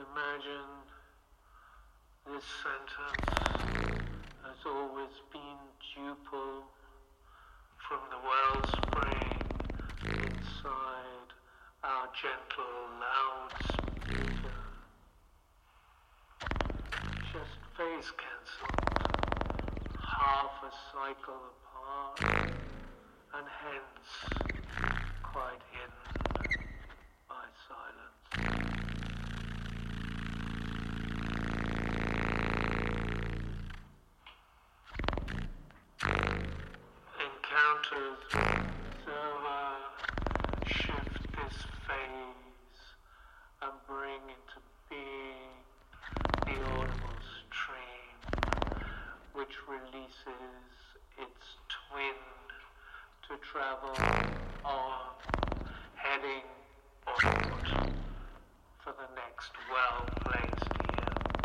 Imagine this sentence has always been duple from the wellspring inside our gentle loudspeaker. Just phase cancelled, half a cycle apart, and hence quite hidden by silence. Encounters observer shift this phase and bring into being the audible stream which releases its twin to travel on, heading onward for the next well.